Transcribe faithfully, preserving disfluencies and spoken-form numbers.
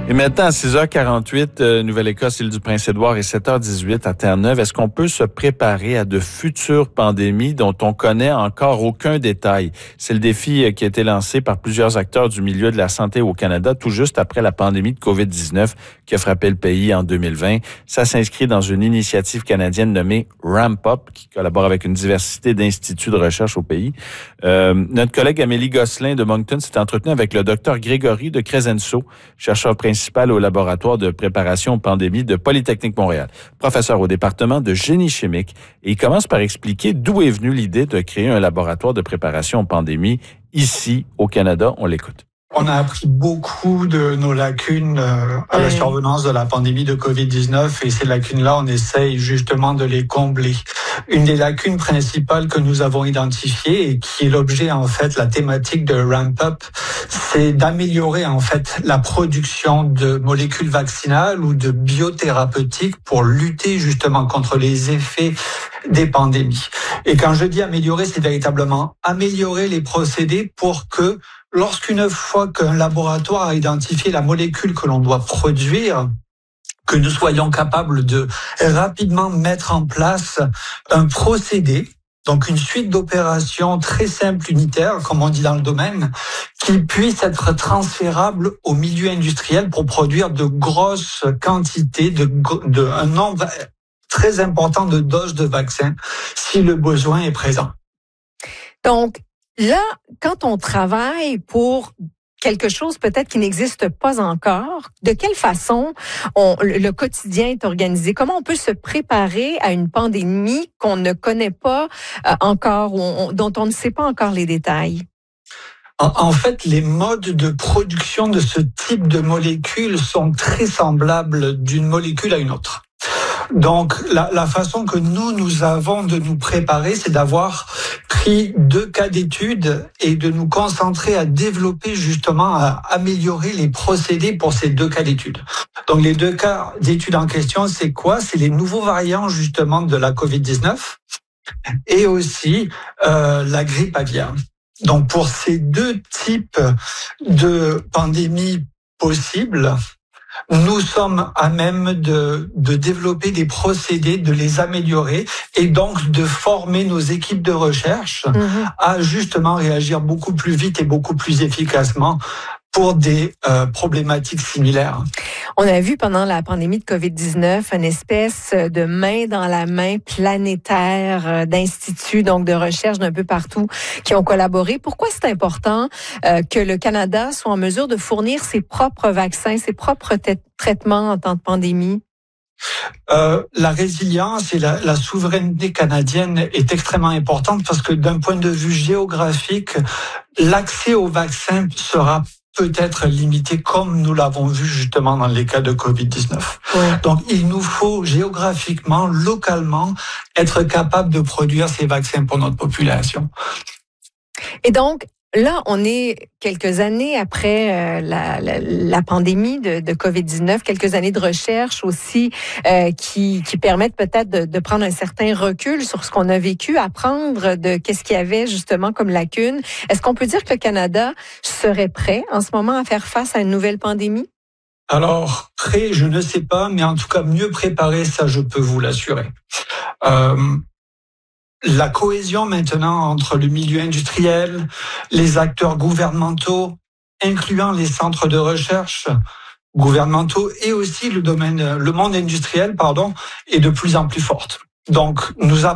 Et maintenant, à six heures quarante-huit, euh, Nouvelle-Écosse, île du Prince-Édouard, et sept heures dix-huit à Terre-Neuve, est-ce qu'on peut se préparer à de futures pandémies dont on connaît encore aucun détail? C'est le défi qui a été lancé par plusieurs acteurs du milieu de la santé au Canada, tout juste après la pandémie de covid dix-neuf qui a frappé le pays en deux mille vingt. Ça s'inscrit dans une initiative canadienne nommée Ramp Up, qui collabore avec une diversité d'instituts de recherche au pays. Euh, notre collègue Amélie Gosselin de Moncton s'est entretenue avec le docteur Grégory de Crescenzo, chercheur principal au laboratoire de préparation aux pandémies de Polytechnique Montréal, professeur au département de génie chimique. Et il commence par expliquer d'où est venue l'idée de créer un laboratoire de préparation aux pandémies ici au Canada. On l'écoute. On a appris beaucoup de nos lacunes euh, à la survenance de la pandémie de covid dix-neuf et ces lacunes-là, on essaye justement de les combler. Une des lacunes principales que nous avons identifiées et qui est l'objet, en fait, la thématique de Ramp Up, c'est d'améliorer, en fait, la production de molécules vaccinales ou de biothérapeutiques pour lutter justement contre les effets des pandémies. Et quand je dis améliorer, c'est véritablement améliorer les procédés pour que lorsqu'une fois qu'un laboratoire a identifié la molécule que l'on doit produire, que nous soyons capables de rapidement mettre en place un procédé, donc une suite d'opérations très simples, unitaires, comme on dit dans le domaine, qui puisse être transférable au milieu industriel pour produire de grosses quantités, de, de un nombre très important de doses de vaccins, si le besoin est présent. Donc, là, quand on travaille pour quelque chose peut-être qui n'existe pas encore, de quelle façon on, le quotidien est organisé? Comment on peut se préparer à une pandémie qu'on ne connaît pas euh, encore, ou on, dont on ne sait pas encore les détails? En, en fait, les modes de production de ce type de molécules sont très semblables d'une molécule à une autre. Donc, la, la façon que nous, nous avons de nous préparer, c'est d'avoir pris deux cas d'études et de nous concentrer à développer, justement, à améliorer les procédés pour ces deux cas d'études. Donc, les deux cas d'études en question, c'est quoi? C'est les nouveaux variants, justement, de la covid dix-neuf et aussi euh, la grippe aviaire. Donc, pour ces deux types de pandémies possibles, nous sommes à même de, de développer des procédés, de les améliorer et donc de former nos équipes de recherche mmh. à justement réagir beaucoup plus vite et beaucoup plus efficacement pour des euh, problématiques similaires. On a vu pendant la pandémie de covid dix-neuf une espèce de main dans la main planétaire d'instituts, donc de recherche d'un peu partout, qui ont collaboré. Pourquoi c'est important euh, que le Canada soit en mesure de fournir ses propres vaccins, ses propres t- traitements en temps de pandémie? Euh, la résilience et la, la souveraineté canadienne est extrêmement importante parce que d'un point de vue géographique, l'accès aux vaccins sera peut-être limité comme nous l'avons vu justement dans les cas de covid dix-neuf. Ouais. Donc, il nous faut géographiquement, localement, être capable de produire ces vaccins pour notre population. Et donc, là, on est quelques années après euh, la, la, la pandémie de, de covid dix-neuf, quelques années de recherche aussi euh, qui, qui permettent peut-être de, de prendre un certain recul sur ce qu'on a vécu, apprendre de qu'est-ce qu'il y avait justement comme lacune. Est-ce qu'on peut dire que le Canada serait prêt en ce moment à faire face à une nouvelle pandémie? Alors, prêt, je ne sais pas, mais en tout cas mieux préparé, ça je peux vous l'assurer. Euh, La cohésion maintenant entre le milieu industriel, les acteurs gouvernementaux, incluant les centres de recherche gouvernementaux et aussi le domaine, le monde industriel, pardon, est de plus en plus forte. Donc, nous